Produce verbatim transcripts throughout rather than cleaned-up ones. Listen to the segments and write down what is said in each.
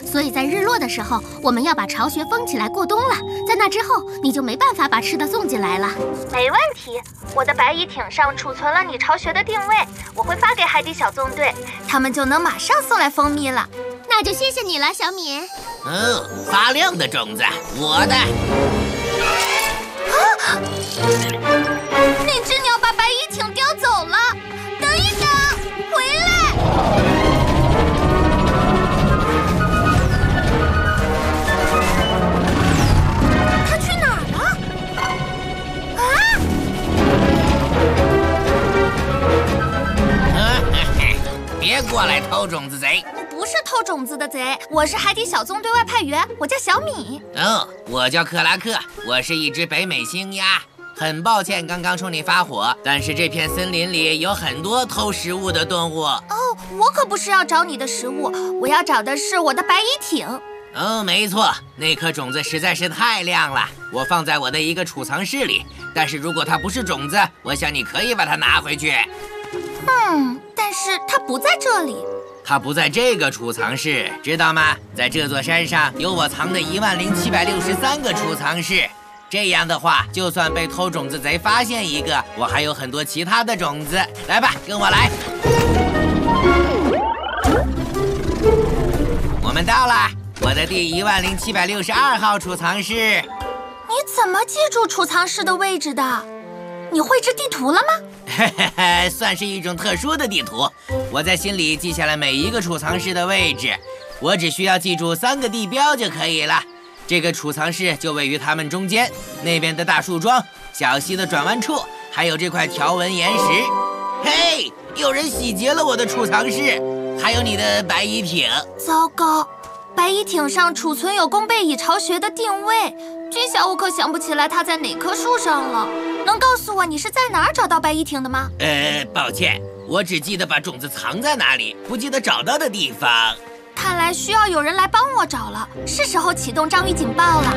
所以在日落的时候，我们要把巢穴封起来过冬了。在那之后，你就没办法把吃的送进来了。 没问题，我的白蚁艇上储存了你巢穴的定位，我会发给海底小纵队，他们就能马上送来蜂蜜了。 那就谢谢你了，小敏。 哦，发亮的种子，我的。 啊！那只鸟把白蚁艇叼走了。等一等，回来！它去哪儿了？啊！ 别过来偷种子贼！ 我不是偷种子的贼，我是海底小纵队外派员，我叫小米。 哦，我叫克拉克，我是一只北美星鸭。很抱歉刚刚冲你发火，但是这片森林里有很多偷食物的动物。 哦，我可不是要找你的食物，我要找的是我的白蚁艇。 哦，没错，那颗种子实在是太亮了，我放在我的一个储藏室里。但是如果它不是种子，我想你可以把它拿回去。 嗯，但是它不在这里。 它不在这个储藏室，知道吗？在这座山上有我藏的一万零七百六十三个储藏室。这样的话，就算被偷种子贼发现一个，我还有很多其他的种子。来吧，跟我来。我们到了，我的第一万零七百六十二号储藏室。 你怎么记住储藏室的位置的？你绘制地图了吗？ 嘿嘿嘿，算是一种特殊的地图。我在心里记下了每一个储藏室的位置，我只需要记住三个地标就可以了。这个储藏室就位于它们中间，那边的大树桩、小溪的转弯处，还有这块条纹岩石。嘿，有人洗劫了我的储藏室，还有你的白蚁艇。 糟糕，白蚁艇上储存有弓背蚁巢穴的定位，这下我可想不起来它在哪棵树上了。能告诉我你是在哪儿找到白蚁艇的吗？ 呃，抱歉，我只记得把种子藏在哪里，不记得找到的地方。 看来需要有人来帮我找了，是时候启动章鱼警报了。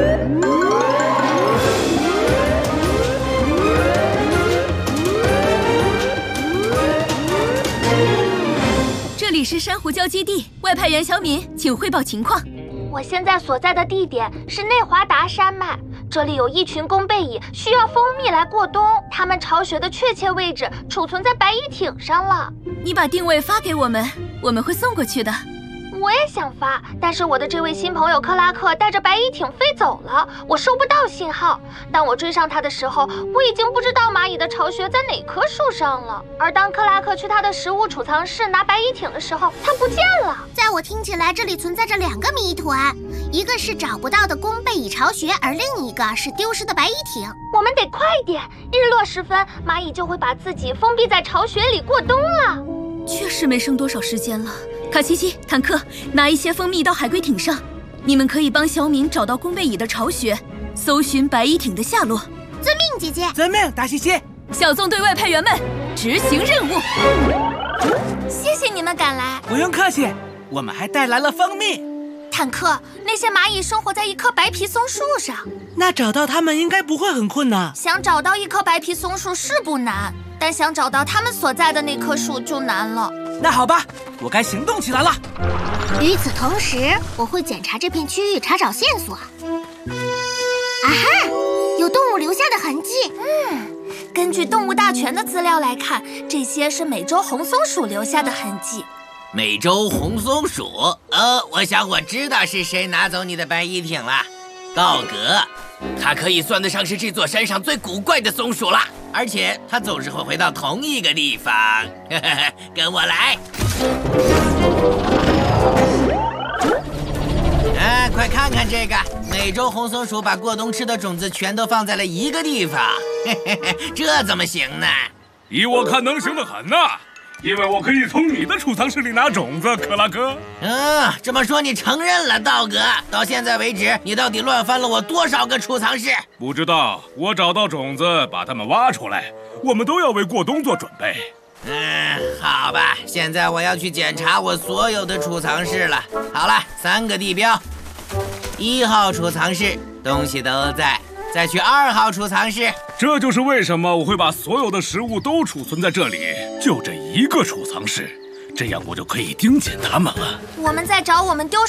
这里是珊瑚礁基地，外派员小敏，请汇报情况。 我现在所在的地点是内华达山脉，这里有一群弓背蚁需要蜂蜜来过冬，它们巢穴的确切位置储存在白蚁艇上了。 你把定位发给我们，我们会送过去的。 我也想发，但是我的这位新朋友克拉克带着白蚁艇飞走了，我收不到信号。当我追上他的时候，我已经不知道蚂蚁的巢穴在哪棵树上了。而当克拉克去他的食物储藏室拿白蚁艇的时候，他不见了。 在我听起来，这里存在着两个谜团，一个是找不到的弓背蚁巢穴，而另一个是丢失的白蚁艇。 我们得快点，日落时分，蚂蚁就会把自己封闭在巢穴里过冬了。 确实没剩多少时间了。卡西西、坦克，拿一些蜂蜜到海龟艇上，你们可以帮小敏找到弓背蚁的巢穴，搜寻白蚁艇的下落。 遵命，姐姐。 遵命，大西西。 小纵队外派员们，执行任务。 谢谢你们赶来。 不用客气，我们还带来了蜂蜜。 坦克，那些蚂蚁生活在一棵白皮松树上， 那找到它们应该不会很困难。 想找到一棵白皮松树是不难，但想找到它们所在的那棵树就难了。 那好吧，我该行动起来了。 与此同时，我会检查这片区域，查找线索。啊哈，有动物留下的痕迹。 嗯，根据动物大全的资料来看，这些是美洲红松鼠留下的痕迹。 美洲红松鼠？呃，我想我知道是谁拿走你的白蚁艇了。道格，它可以算得上是这座山上最古怪的松鼠了，而且它总是会回到同一个地方。呵呵，跟我来。啊，快看看这个！美洲红松鼠把过冬吃的种子全都放在了一个地方，嘿嘿嘿，这怎么行呢？ 依我看，能行得很呐、啊，因为我可以从你的储藏室里拿种子，克拉克。 嗯，这么说你承认了，道格？到现在为止，你到底乱翻了我多少个储藏室？ 不知道，我找到种子，把它们挖出来，我们都要为过冬做准备。 嗯，好吧，现在我要去检查我所有的储藏室了。好了，三个地标，一号储藏室东西都在，再去二号储藏室。 这就是为什么我会把所有的食物都储存在这里，就这一个储藏室，这样我就可以盯紧它们了。 我们在找我们丢